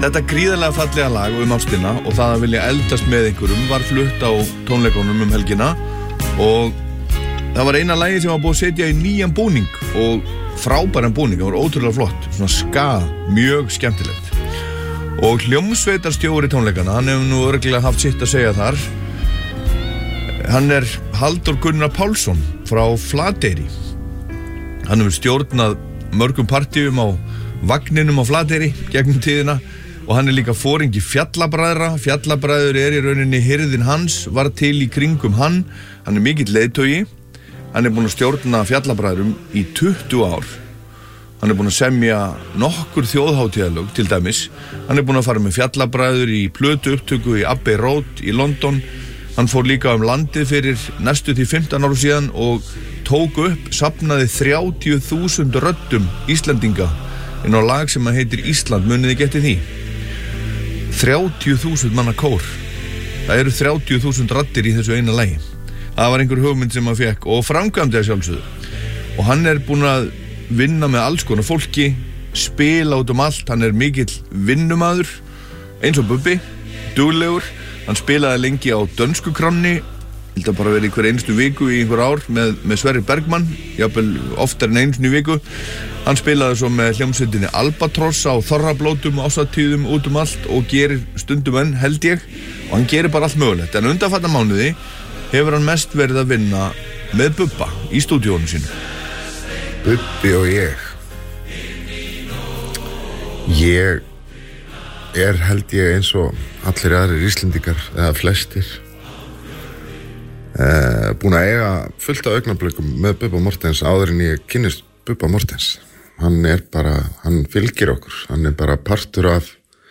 Þetta gríðarlega fallega lag ástina og það að vilja eldast með einhverjum var flutt á tónleikunum helgina og það var eina lagið sem var búið að setja í nýjan búning og frábæran búning, það var ótrúlega flott, svona ska, mjög skemmtilegt. Og hljómsveitarstjóri tónleikana, hann hefur nú örugglega haft sitt að segja þar. Hann Halldór Gunnar Pálsson frá Flateyri. Hann hefur stjórnað mörgum partíum á vagninum á Flateyri gegnum tíðina og hann líka foringi Fjallabræðra. Fjallabræður í rauninni hirðin hans, var til í kringum hann mikill leiðtogi. Hann búinn að stjórna Fjallabræðrum í 20 ár. Hann búinn að semja nokkur þjóðhátíðalög til dæmis. Hann búinn að fara með Fjallabræður í plötu upptöku í Abbey Road í London. Hann fór líka landið fyrir næstu til 15 ára síðan og tók upp, safnaði 30.000 röddum Íslendinga inn á lag sem heitir Ísland, munið þið getið því? 30.000 manna kór. Það eru 30.000 raddir í þessu eina lagi. Það var einhver hugmynd sem hann fekk og framkvæmdi að sjálfsögðu. Og hann búinn að vinna með alls konar fólki, spila út allt, hann mikill vinnumaður, eins og Bubbi, duglegur. Hann spilaði lengi á dönskukránni, held að bara verið í hver einustu viku í einhver ár með Sverrir Bergmann, jafnvel oftar en einu sinni í viku. Hann spilaði svo með hljómsveitinni Albatross á þorrablótum og ásatíðum út allt og gerir stundum enn, held ég, og hann gerir bara allt mögulegt. En undanfarna mánuði hefur hann mest verið að vinna með Bubba í stúdíónu sínu. Bubbi og ég held ég eins og allir aðrir Íslendingar, eða flestir, búin að eiga fullt af augnablikum með Bubba Mortens áður en ég kynnist Bubba Mortens. Hann fylgir okkur, hann bara partur af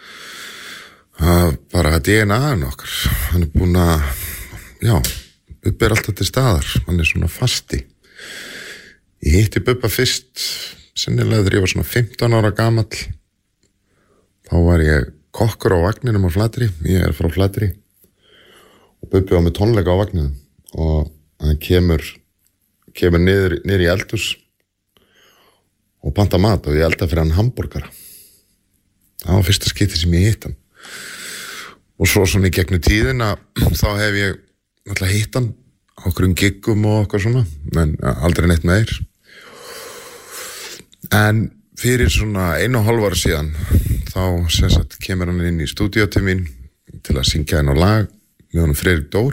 bara DNA-en okkar. Hann búin að, Bubbi alltaf til staðar, hann svona fasti. Ég hitti Bubba fyrst, sennilega þegar ég var svona 15 ára gamall. Þá var ég kokkur á vagninum á Flateyri, ég frá Flateyri. Og Bubbi var með tónleika á vagninum og hann kemur niður í eldhús og panta mat og ég elda fyrir hann hamborgara. Það var fyrsta skipti sem ég hitt hann. Og svo svona í gegnum tíðina þá hef ég alltaf hitt hann á okkur giggum og okkur svona, en aldrei neitt meir. En fyrir svona 1,5 ára síðan þá kemur hann inn í stúdíó til mín til að syngja hann á lag með honum Friðrik Dór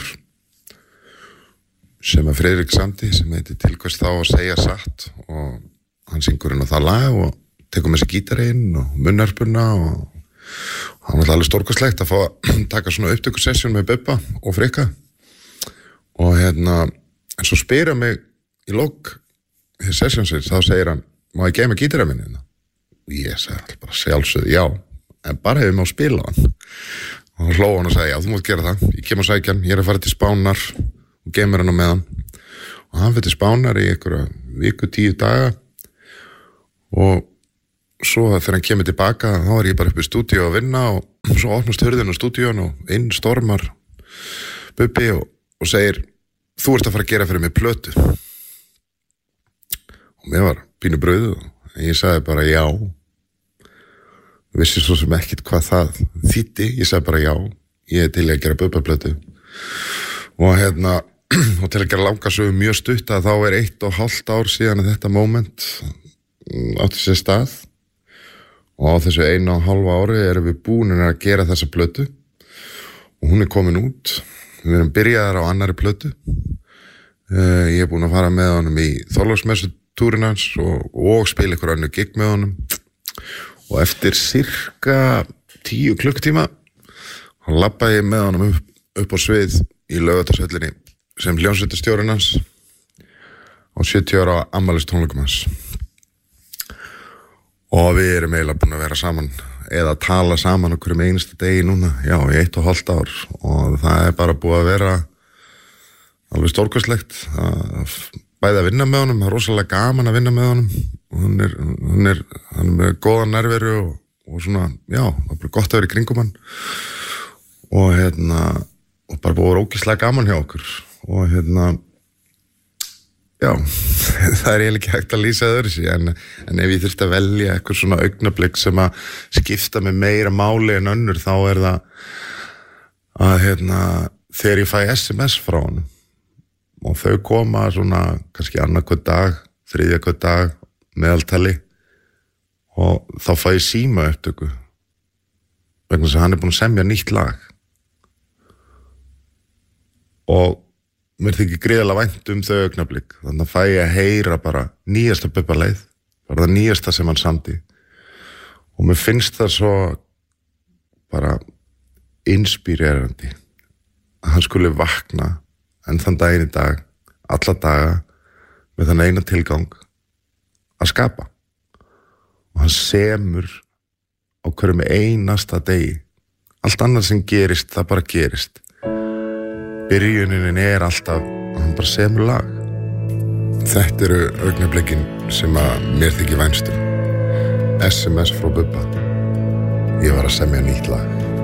sem Friðrik samdi, sem heitir Til hvers þá að segja satt, og hann syngur hann á það lag og tekur með sér gítarinn og munnarpuna og hann var alveg stórkostlegt að fá að taka svona upptökusessjón með Bubba og Frikka. Og en svo spyr hann mig í lok sessjónsins, þá segir hann: má ég geyma gítarinn minni? Og ég sagði bara sjálfsögðu já, en bara ef ég má spila hann. Og hann hló hann og sagði: já, þú mátt gera það, ég kem að sækja hann, ég að fara til Spánar og geymir hann á meðan. Og hann fyrir til Spánar í einhverja viku, 10 daga, og svo þegar hann kemur tilbaka þá var ég bara upp í stúdíu að vinna og svo opnast hurðin á stúdíun og inn stormar Bubbi og segir: þú ert að fara að gera fyrir mig plötu. Og mér var pínu brauð og ég sagði bara já. Vissi svo sem ekkert hvað það þýddi. Ég sagði bara já, ég til að gera Bubba plötu. Og og til að gera langa sögu mjög stutt að þá 1,5 ár síðan að þetta moment átti sér stað, og á þessu 1,5 ári erum við búinir að gera þessa plötu og hún komin út. Við erum byrjaðar á annarri plötu. Ég búin að fara með honum í Þorláksmessutúrin hans og spila ykkur önnur gig með honum, og eftir cirka 10 klukkutíma labbaði ég með honum upp á svið í Laugardalshöllinni sem hljómsveitarstjórinn hans á 70 ára afmælistónleikum hans. Og við erum eiginlega búin að vera saman eða tala saman okkur einasta degi núna, í 1,5 ár, og það bara búið að vera alveg stórkostlegt bæði að vinna með honum. Það rosalega gaman að vinna með honum, og hann er með góða nærveru og svona, það er bara gott að vera í kringum hann, og bara búið að vera ógeðslega gaman hjá okkur. Og Já, það eiginlega ekki hægt að lýsa öðru sér en ef ég þurfti að velja eitthvað svona augnablik sem að skipta mig meira máli en önnur þá það að þegar ég fæ SMS frá honum og þau koma svona kannski annað hvern dag, þriðja hvern dag meðaltali og þá fæ ég síma upptöku vegna þess að hann búinn að semja nýtt lag og mér þykir gríðarlega vænt þau augnablik þannig að fæ ég að heyra bara nýjasta Bubba-leið, bara það nýjasta sem hann samdi og mér finnst það svo bara inspírerandi að hann skuli vakna enn þann daginn í dag, alla daga með þann eina tilgang að skapa og hann semur á hverjum einasta degi allt annað sem gerist, það bara gerist byrjunin alltaf að hann bara semur lag. Þetta eru augnablikin sem að mér þykir vænstum. SMS frá Bubba. Ég var að semja nýtt lag.